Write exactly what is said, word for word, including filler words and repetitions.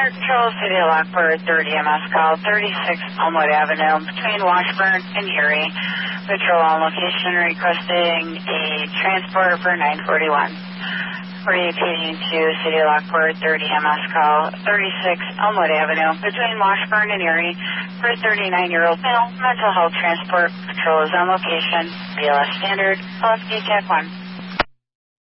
Fire Control, City of Lockport, thirty M S call, thirty-six Elmwood Avenue, between Washburn and Erie. Patrol on location requesting a transport for nine forty-one. Repeating to City of Lockport, thirty M S call, thirty-six Elmwood Avenue, between Washburn and Erie, for a thirty-nine-year-old male, mental health transport. Patrol is on location, B L S standard, L F D T A C one.